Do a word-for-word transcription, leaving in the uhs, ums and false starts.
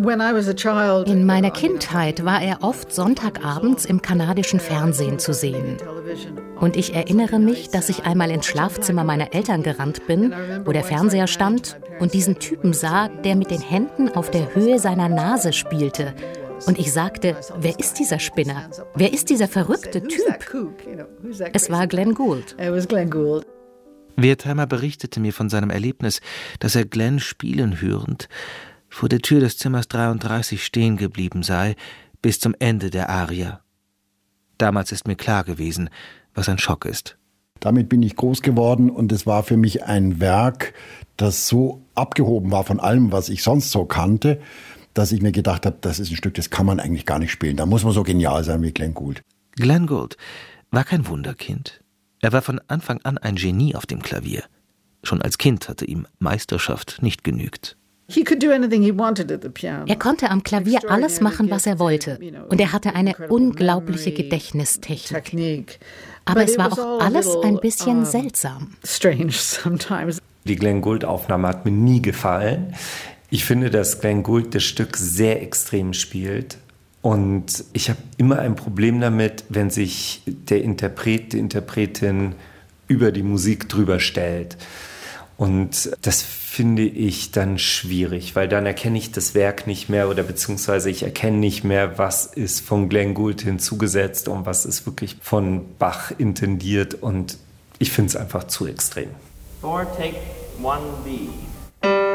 In meiner Kindheit war er oft sonntagabends im kanadischen Fernsehen zu sehen. Und ich erinnere mich, dass ich einmal ins Schlafzimmer meiner Eltern gerannt bin, wo der Fernseher stand, und diesen Typen sah, der mit den Händen auf der Höhe seiner Nase spielte. Und ich sagte, wer ist dieser Spinner? Wer ist dieser verrückte Typ? Es war Glenn Gould. Wertheimer berichtete mir von seinem Erlebnis, dass er Glenn spielen hörend vor der Tür des Zimmers dreiunddreißig stehen geblieben sei, bis zum Ende der Arie. Damals ist mir klar gewesen, was ein Schock ist. Damit bin ich groß geworden und es war für mich ein Werk, das so abgehoben war von allem, was ich sonst so kannte, dass ich mir gedacht habe, das ist ein Stück, das kann man eigentlich gar nicht spielen. Da muss man so genial sein wie Glenn Gould. Glenn Gould war kein Wunderkind. Er war von Anfang an ein Genie auf dem Klavier. Schon als Kind hatte ihm Meisterschaft nicht genügt. Er konnte am Klavier alles machen, was er wollte. Und er hatte eine unglaubliche Gedächtnistechnik. Aber es war auch alles ein bisschen seltsam. Die Glenn Gould-Aufnahme hat mir nie gefallen. Ich finde, dass Glenn Gould das Stück sehr extrem spielt. Und ich habe immer ein Problem damit, wenn sich der Interpret, die Interpretin über die Musik drüber stellt. Und das finde ich dann schwierig, weil dann erkenne ich das Werk nicht mehr oder beziehungsweise ich erkenne nicht mehr, was ist von Glenn Gould hinzugesetzt und was ist wirklich von Bach intendiert. Und ich finde es einfach zu extrem. For take one B.